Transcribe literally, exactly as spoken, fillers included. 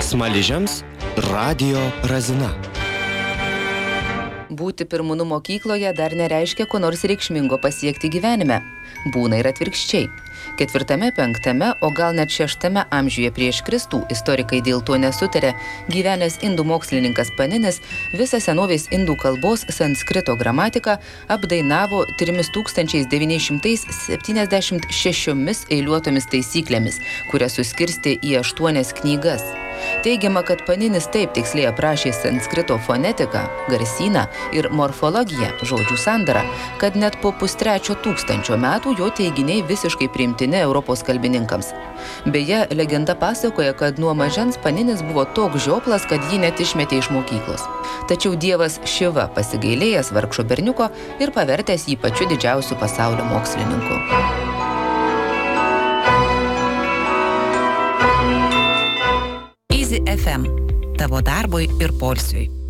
Smaližiams radijo razina. Būti pirmūnu mokykloje dar nereiškia ko nors reikšmingo pasiekti gyvenime. Būna ir atvirkščiai. Ketvirtame, penktame, o gal net šeštame amžiuje prieš Kristų, istorikai dėl to nesutarė, gyvenęs indų mokslininkas Paninis visą senovės indų kalbos sanskrito gramatiką apdainavo trimis tūkstančiais devyniais šimtais septyniasdešimt šešiomis eiliuotomis taisyklėmis, kurias suskirstė į aštuonias knygas. Teigiama, kad Paninis taip tiksliai aprašė sanskrito fonetiką, garsyną ir morfologiją, žodžių sandarą, kad net po pustrečio tūkstančio metų jo teiginiai visiškai priimtini Europos kalbininkams. Beje, legenda pasakoja, kad nuo mažens Paninis buvo toks žioplas, kad jį net išmetė iš mokyklos. Tačiau dievas Šiva pasigailėjęs vargšo berniuko ir pavertęs jį pačiu didžiausiu pasaulio mokslininku. Easy F M. Tavo darbui ir poilsiui.